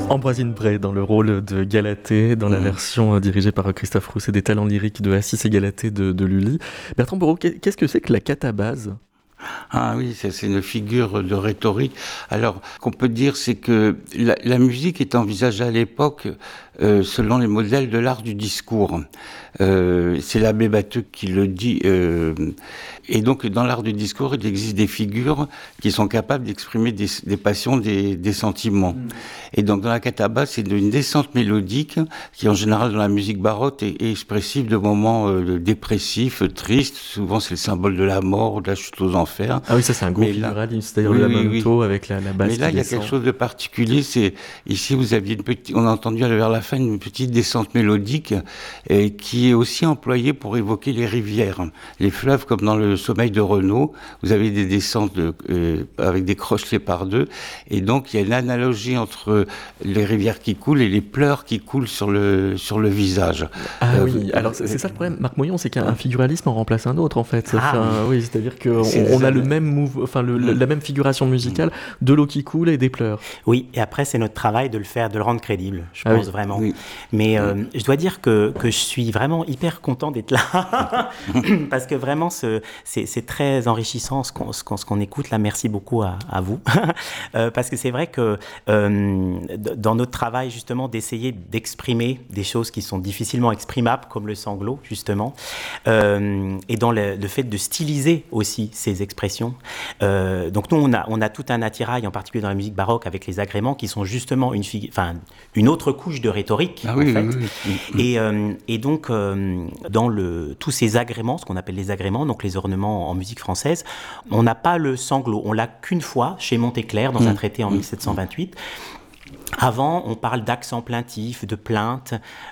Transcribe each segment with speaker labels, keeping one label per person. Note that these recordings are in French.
Speaker 1: Ambroisine Bray dans le rôle de Galatée, dans la version dirigée par Christophe Rousset des talents lyriques de Assis et Galatée de Lully. Bertrand Borot, qu'est-ce que c'est que la catabase ?
Speaker 2: Ah oui, c'est une figure de rhétorique. Alors, qu'on peut dire, c'est que la musique est envisagée à l'époque selon les modèles de l'art du discours. C'est l'abbé Batteux qui le dit. Et donc, dans l'art du discours, il existe des figures qui sont capables d'exprimer des passions, des sentiments. Et donc, dans la catabase, c'est une descente mélodique qui, en général, dans la musique baroque, est expressive de moments dépressifs, tristes. Souvent, c'est le symbole de la mort, de la chute aux enfers.
Speaker 1: Ah oui, ça, c'est un gros figuralisme, c'est-à-dire le lamento avec la basse.
Speaker 2: Mais là, il y a quelque chose de particulier. C'est ici, vous aviez on a entendu vers la fin une petite descente mélodique qui est aussi employée pour évoquer les rivières, les fleuves, comme dans le Sommeil de Renaud. Vous avez des descentes avec des crochelets par deux, et donc il y a une analogie entre les rivières qui coulent et les pleurs qui coulent sur le visage.
Speaker 1: Ah oui, alors c'est ça le problème, Marc Moyon, c'est qu'un figuralisme en remplace un autre en fait. Oui, c'est-à-dire qu'on a le même la même figuration musicale, de l'eau qui coule et des pleurs.
Speaker 3: Oui, et après c'est notre travail de le rendre crédible, je pense vraiment. Oui. Mais je dois dire que je suis vraiment hyper content d'être là parce que vraiment c'est très enrichissant ce qu'on écoute là. Merci beaucoup à vous parce que c'est vrai que dans notre travail justement d'essayer d'exprimer des choses qui sont difficilement exprimables comme le sanglot justement et dans le fait de styliser aussi ces expressions. Donc nous on a tout un attirail en particulier dans la musique baroque avec les agréments qui sont justement une autre couche de rhétorique en fait. Oui. Et donc dans tous ces agréments, ce qu'on appelle les agréments, donc les ornements en musique française, on n'a pas le sanglot, on l'a qu'une fois chez Montéclair dans un traité en 1728. Avant, on parle d'accents plaintifs, de plaintes,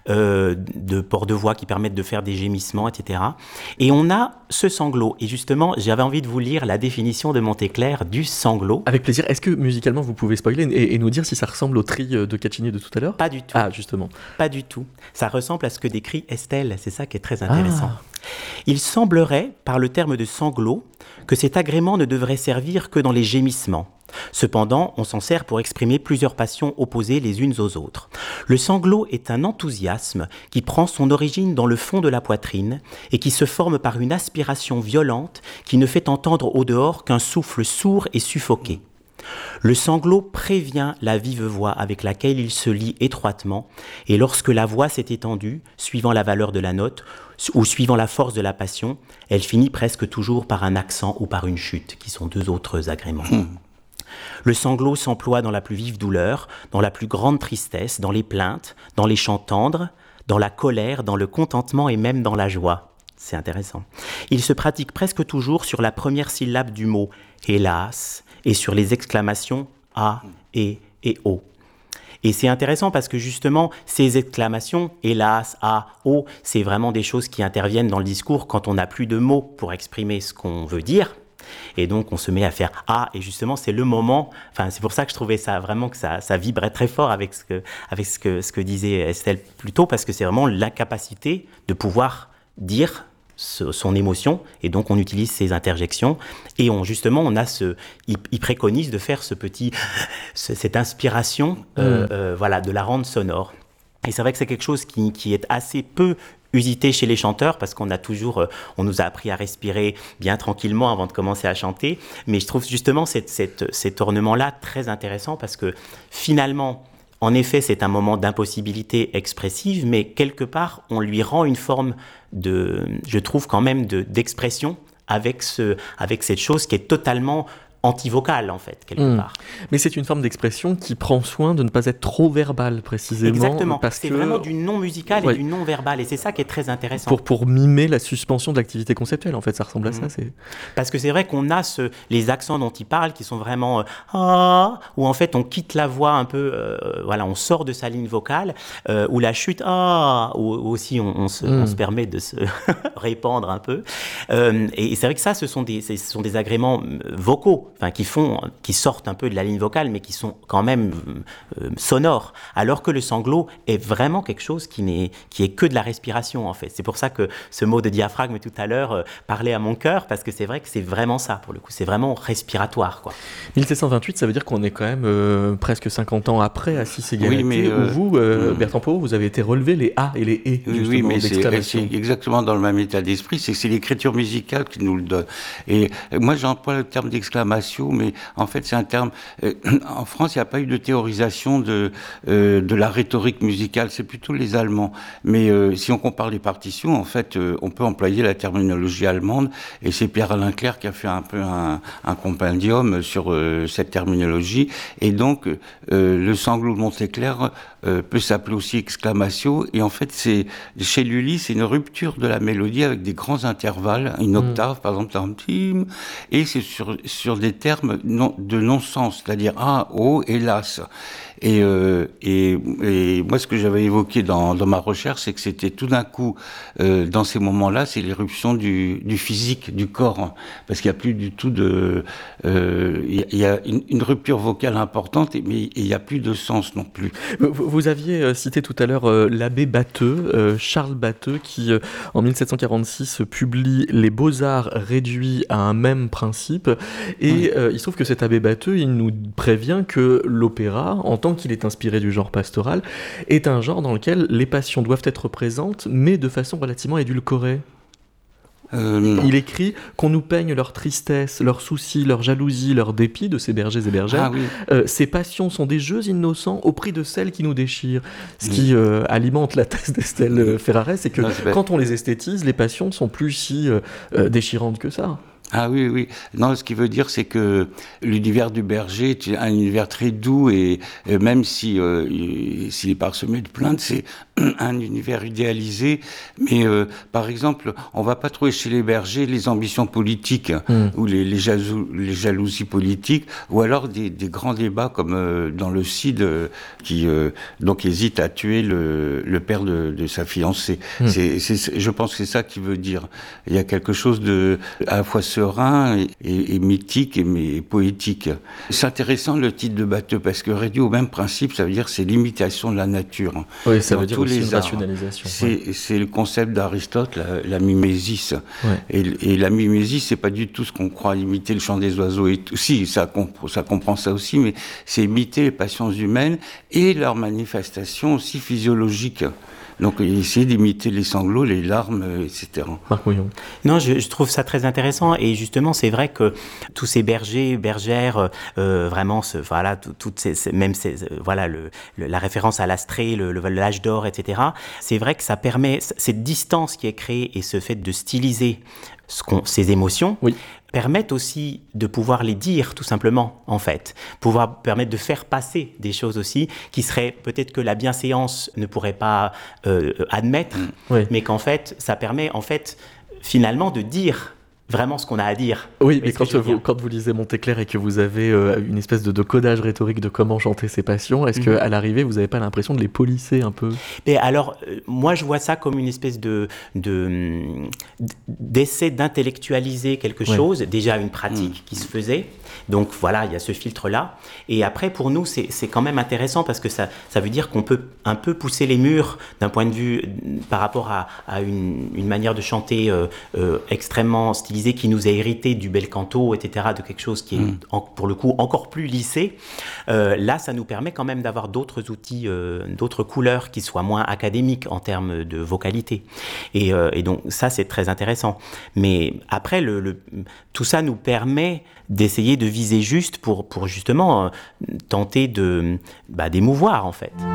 Speaker 3: de ports de voix qui permettent de faire des gémissements, etc. Et on a ce sanglot. Et justement, j'avais envie de vous lire la définition de Montéclair du sanglot.
Speaker 1: Avec plaisir. Est-ce que musicalement, vous pouvez spoiler et nous dire si ça ressemble au tri de Caccini de tout à l'heure ?
Speaker 3: Pas du tout.
Speaker 1: Ah, justement.
Speaker 3: Pas du tout. Ça ressemble à ce que décrit Estelle. C'est ça qui est très intéressant. Il semblerait, par le terme de sanglot, que cet agrément ne devrait servir que dans les gémissements. Cependant, on s'en sert pour exprimer plusieurs passions opposées les unes aux autres. Le sanglot est un enthousiasme qui prend son origine dans le fond de la poitrine et qui se forme par une aspiration violente qui ne fait entendre au dehors qu'un souffle sourd et suffoqué. Le sanglot prévient la vive voix avec laquelle il se lie étroitement, et lorsque la voix s'est étendue, suivant la valeur de la note, ou suivant la force de la passion, elle finit presque toujours par un accent ou par une chute, qui sont deux autres agréments. Le sanglot s'emploie dans la plus vive douleur, dans la plus grande tristesse, dans les plaintes, dans les chants tendres, dans la colère, dans le contentement et même dans la joie. C'est intéressant. Il se pratique presque toujours sur la première syllabe du mot « hélas » et sur les exclamations « ah » et « oh ». Et c'est intéressant parce que justement, ces exclamations, hélas, ah, oh, c'est vraiment des choses qui interviennent dans le discours quand on n'a plus de mots pour exprimer ce qu'on veut dire. Et donc, on se met à faire « ah », et justement, c'est le moment, c'est pour ça que je trouvais ça vraiment que ça vibrait très fort avec ce que disait Estelle plus tôt, parce que c'est vraiment l'incapacité de pouvoir dire son émotion, et donc on utilise ces interjections, et il préconise de faire cette inspiration, de la rendre sonore. Et c'est vrai que c'est quelque chose qui est assez peu usité chez les chanteurs, parce qu'on nous a appris à respirer bien tranquillement avant de commencer à chanter, mais je trouve justement cet ornement-là très intéressant, parce que finalement, en effet, c'est un moment d'impossibilité expressive, mais quelque part, on lui rend une forme je trouve quand même d'expression avec cette chose qui est totalement antivocale, en fait, quelque part.
Speaker 1: Mais c'est une forme d'expression qui prend soin de ne pas être trop verbale, précisément.
Speaker 3: Exactement, c'est vraiment du non-musical et du non-verbal, et c'est ça qui est très intéressant.
Speaker 1: Pour mimer la suspension de l'activité conceptuelle, en fait, ça ressemble à ça.
Speaker 3: Parce que c'est vrai qu'on a les accents dont il parle, qui sont vraiment ah, où en fait on quitte la voix un peu, on sort de sa ligne vocale, ou la chute ah, où aussi on se permet de se répandre un peu. Et c'est vrai que ça, ce sont des agréments vocaux. qui sortent un peu de la ligne vocale, mais qui sont quand même sonores, alors que le sanglot est vraiment quelque chose qui est que de la respiration, en fait. C'est pour ça que ce mot de diaphragme tout à l'heure parlait à mon cœur, parce que c'est vrai que c'est vraiment ça, pour le coup. C'est vraiment respiratoire, quoi.
Speaker 1: 1728, ça veut dire qu'on est quand même presque 50 ans après Assis et Galatée, où vous, Bertrand Poirot, vous avez été relevé les A et les E, justement,
Speaker 2: oui, mais
Speaker 1: d'exclamation.
Speaker 2: c'est exactement dans le même état d'esprit, c'est l'écriture musicale qui nous le donne. Et moi, j'emploie le terme d'exclamation, mais en fait, c'est un terme... en France, il n'y a pas eu de théorisation de la rhétorique musicale, c'est plutôt les Allemands. Mais si on compare les partitions, en fait, on peut employer la terminologie allemande, et c'est Pierre-Alain Clerc qui a fait un peu un compendium sur cette terminologie. Et donc, le sanglot de Montéclair peut s'appeler aussi exclamation, et en fait, chez Lully, c'est une rupture de la mélodie avec des grands intervalles, une octave, par exemple, et c'est sur des termes de non-sens, c'est-à-dire A, O et Las. Et moi, ce que j'avais évoqué dans ma recherche, c'est que c'était tout d'un coup, dans ces moments-là, c'est l'éruption du physique, du corps, parce qu'il n'y a plus du tout il y a une rupture vocale importante, mais il n'y a plus de sens non plus.
Speaker 1: Vous aviez cité tout à l'heure l'abbé Batteux, Charles Batteux, qui en 1746 publie Les Beaux-Arts réduits à un même principe, et il se trouve que cet abbé Batteux, il nous prévient que l'opéra, en tant qu'il est inspiré du genre pastoral, est un genre dans lequel les passions doivent être présentes, mais de façon relativement édulcorée. Il écrit qu'on nous peigne leur tristesse, leurs soucis, leur jalousie, leur dépit de ces bergers et bergères. Ces passions sont des jeux innocents au prix de celles qui nous déchirent. Ce qui alimente la thèse d'Estelle Ferraret, c'est que quand on les esthétise, les passions ne sont plus si déchirantes que ça.
Speaker 2: Ah oui, oui. Non, ce qui veut dire, c'est que l'univers du berger est un univers très doux, et même s'il est parsemé de plaintes, c'est un univers idéalisé. Mais par exemple, on va pas trouver chez les bergers les ambitions politiques ou les jalousies politiques, ou alors des grands débats comme dans le Cid qui donc hésite à tuer le père de sa fiancée. Je pense que c'est ça qu'il veut dire. Il y a quelque chose de à la fois serein et mythique mais poétique. C'est intéressant le titre de Batteux, parce que réduit au même principe, ça veut dire c'est l'imitation de la nature.
Speaker 1: Oui, ça veut dire aussi une rationalisation.
Speaker 2: C'est le concept d'Aristote, la mimésis. Et la mimésis, c'est pas du tout ce qu'on croit imiter le chant des oiseaux. Et tout. Si, ça comprend ça aussi, mais c'est imiter les passions humaines et leurs manifestations aussi physiologiques. Donc, essayer d'imiter les sanglots, les larmes, etc.
Speaker 1: Marc Mouillon.
Speaker 3: Non, je trouve ça très intéressant. Et justement, c'est vrai que tous ces bergers, bergères, vraiment, voilà, la référence à l'Astrée, l'âge d'or, etc. C'est vrai que ça permet, cette distance qui est créée et ce fait de styliser ces émotions, permettent aussi de pouvoir les dire, tout simplement, en fait. Permettre de faire passer des choses aussi qui seraient peut-être que la bienséance ne pourrait pas admettre, mais qu'en fait, ça permet, en fait, finalement, de dire vraiment ce qu'on a à dire.
Speaker 1: Oui, mais quand vous lisez Montéclair et que vous avez une espèce de codage rhétorique de comment chanter ses passions, est-ce qu'à l'arrivée, vous n'avez pas l'impression de les polisser un peu ?
Speaker 3: Mais alors, moi, je vois ça comme une espèce d'essai d'intellectualiser quelque chose, déjà une pratique qui se faisait. Donc voilà, il y a ce filtre-là. Et après, pour nous, c'est quand même intéressant, parce que ça veut dire qu'on peut un peu pousser les murs d'un point de vue par rapport à une manière de chanter extrêmement stylisée, qui nous a hérité du bel canto, etc., de quelque chose qui est, pour le coup, encore plus lissé. Là, ça nous permet quand même d'avoir d'autres outils, d'autres couleurs qui soient moins académiques en termes de vocalité. Et donc, ça, c'est très intéressant. Mais après, tout ça nous permet d'essayer de viser juste pour justement tenter d'émouvoir, en fait.